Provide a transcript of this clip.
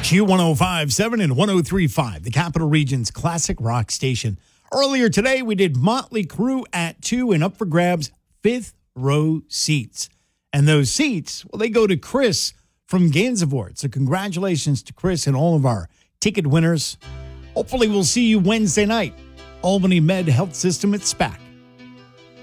Q1057 and 1035, the Capital Region's classic rock station. Earlier today, we did Motley Crue at 2 and up for grabs, fifth row seats. And those seats, well, they go to Chris from Gansevoort. So congratulations to Chris and all of our ticket winners. Hopefully we'll see you Wednesday night. Albany Med Health System at SPAC.